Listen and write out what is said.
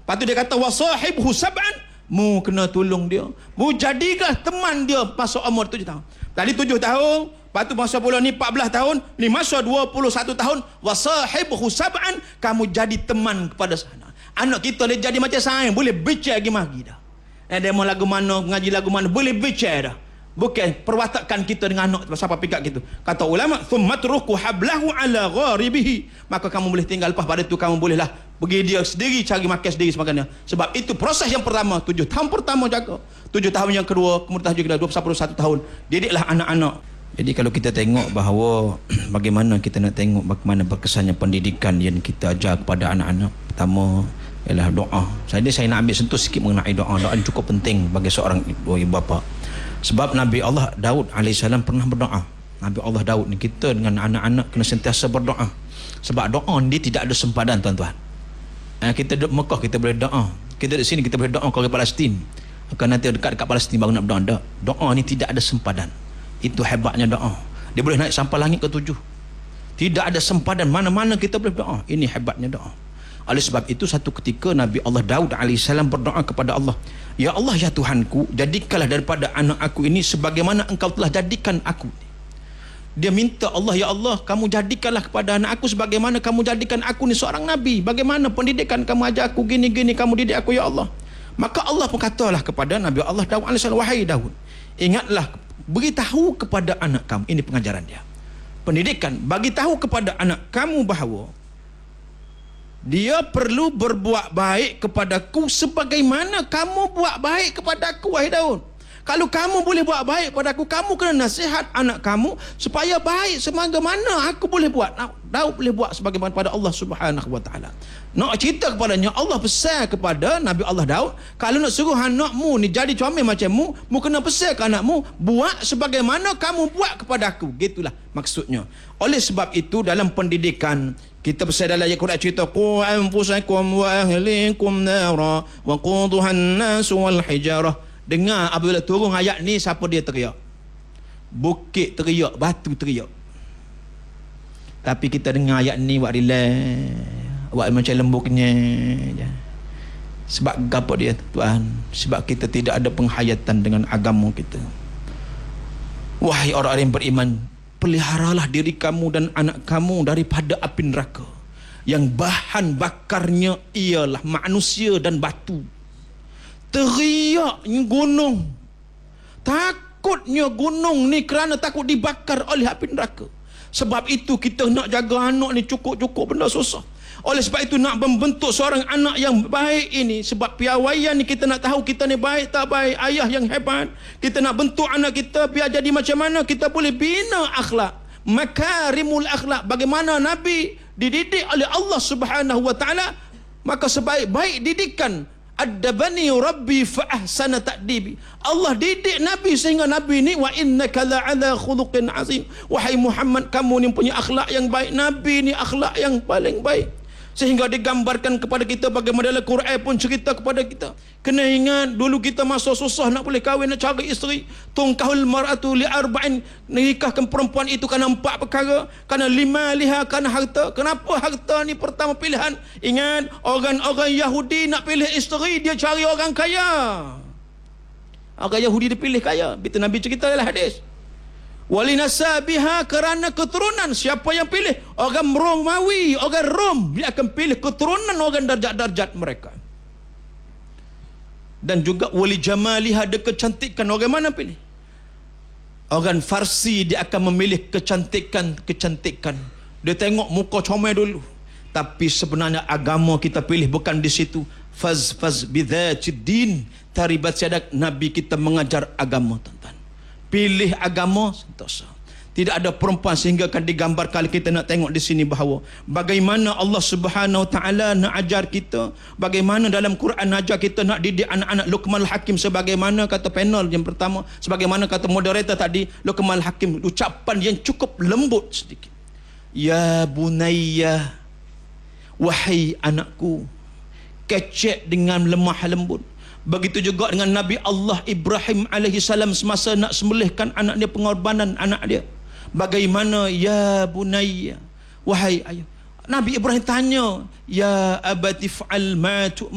Lepas tu dia kata wasahibhu sab'an, mu kena tolong dia. Mu jadilah teman dia masa umur 7 tahun. Tadi 7 tahun, lepas tu masa pula ni 14 tahun, ni masa 21 tahun, wasahibhu sab'an, kamu jadi teman kepada sana. Anak kita dia jadi macam sayang, boleh bicara lagi mari dah. Dia mau lagu mana, ngaji lagu mana, boleh bicara dah. Bukan perwatakan kita dengan anak siapa pikat gitu. Kata ulama, "Tsummatruku hablahu ala gharibihi." Maka kamu boleh tinggal lepas pada itu kamu bolehlah pergi dia sendiri cari makan sendiri sebagainya. Sebab itu proses yang pertama, 7 tahun pertama jaga. 7 tahun yang kedua, kemudian tahun kedua 21 tahun. Didiklah anak-anak. Jadi kalau kita tengok bahawa bagaimana kita nak tengok bagaimana berkesannya pendidikan yang kita ajar kepada anak-anak. Pertama ialah doa. Saya nak ambil sentuh sikit mengenai doa. Doa cukup penting bagi seorang ibu bapa. Sebab Nabi Allah Daud AS pernah berdoa. Nabi Allah Daud ni, kita dengan anak-anak kena sentiasa berdoa. Sebab doa ni tidak ada sempadan tuan-tuan. Kita duduk Mekah kita boleh doa. Kita duduk sini kita boleh doa ke Palestin. Akan nanti dekat Palestin baru nak berdoa. Doa ni tidak ada sempadan. Itu hebatnya doa. Dia boleh naik sampai langit ke-7. Tidak ada sempadan, mana-mana kita boleh berdoa. Ini hebatnya doa. Oleh sebab itu satu ketika Nabi Allah Daud AS berdoa kepada Allah, "Ya Allah, ya Tuhanku, jadikanlah daripada anak aku ini sebagaimana engkau telah jadikan aku." Dia minta Allah, "Ya Allah, kamu jadikanlah kepada anak aku sebagaimana kamu jadikan aku ni seorang Nabi. Bagaimana pendidikan kamu ajar aku gini-gini, kamu didik aku, ya Allah." Maka Allah pun katalah kepada Nabi Allah Daud AS, "Wahai Daud, ingatlah, beritahu kepada anak kamu," ini pengajaran dia, pendidikan, bagi tahu kepada anak kamu bahawa dia perlu berbuat baik kepadaku sebagaimana kamu buat baik kepadaku, wahai Daud. Kalau kamu boleh buat baik padaku, kamu kena nasihat anak kamu supaya baik sebagaimana aku boleh buat. Daud boleh buat sebagaimana pada Allah Subhanahu wa taala. Nak cerita kepadanya, Allah pesan kepada Nabi Allah Daud, kalau nak suruh anakmu ni jadi comel macam mu kena pesan ke anakmu buat sebagaimana kamu buat kepada aku. Gitulah maksudnya. Oleh sebab itu dalam pendidikan kita pesan dalam ayat Quran cerita, "Qu anfusakum wa ahlikum nara wa quduhan nas wal hijarah." Dengar apabila turun ayat ni, siapa dia teriak? Bukit teriak, batu teriak. Tapi kita dengar ayat ni buat relax, buat macam lembutnya je. Sebab apa dia Tuhan? Sebab kita tidak ada penghayatan dengan agama kita. Wahai orang-orang yang beriman, peliharalah diri kamu dan anak kamu daripada api neraka yang bahan bakarnya ialah manusia dan batu. Teriaknya gunung, takutnya gunung ni kerana takut dibakar oleh api neraka. Sebab itu kita nak jaga anak ni cukup-cukup benda susah. Oleh sebab itu nak membentuk seorang anak yang baik ini, sebab piawaian ni kita nak tahu kita ni baik tak baik, ayah yang hebat. Kita nak bentuk anak kita biar jadi macam mana, kita boleh bina akhlak, makarimul akhlak, bagaimana Nabi dididik oleh Allah Subhanahu wa taala. Maka sebaik-baik didikan, "Addabani Rabbi fa ahsana ta'dibi." Allah didik Nabi sehingga Nabi ni, "Wa innaka la'ala khuluqin azim." Wahai Muhammad, kamu ni punya akhlak yang baik. Nabi ni akhlak yang paling baik. Sehingga digambarkan kepada kita bagaimana dalam Quran pun cerita kepada kita. Kena ingat dulu kita masa susah nak boleh kahwin, nak cari isteri. Tungkahul mar'atu li arba'in. Nikahkan perempuan itu kerana 4 perkara. Kerana 5 liha, kerana harta. Kenapa harta ni pertama pilihan? Ingat, orang-orang Yahudi nak pilih isteri, dia cari orang kaya. Orang Yahudi dia pilih kaya. Itu Nabi cerita dalam hadis. Walinasabiha, kerana keturunan. Siapa yang pilih? Orang Romawi, orang Rom, dia akan pilih keturunan orang darjat-darjat mereka. Dan juga wali jamaliha, ada kecantikan. Orang mana pilih? Orang Farsi, dia akan memilih kecantikan. Dia tengok muka comel dulu. Tapi sebenarnya agama kita pilih bukan di situ. Faz bidzatiddin taribat syadak. Nabi kita mengajar agama, tuan-tuan. Pilih agama sentosa. Tidak ada perempuan sehingga akan digambarkan. Kita nak tengok di sini bahawa bagaimana Allah Subhanahu wa taala nak ajar kita, bagaimana dalam Quran ajar kita nak didik anak-anak. Luqmanul Hakim, sebagaimana kata panel yang pertama, sebagaimana kata moderator tadi, Luqmanul Hakim, ucapan yang cukup lembut sedikit. "Ya bunayya," wahai anakku, kecek dengan lemah lembut. Begitu juga dengan Nabi Allah Ibrahim alaihi salam semasa nak sembelihkan anak dia, pengorbanan anak dia. Bagaimana? "Ya bunayya," wahai ayah. Nabi Ibrahim tanya, "Ya abati fa'al ma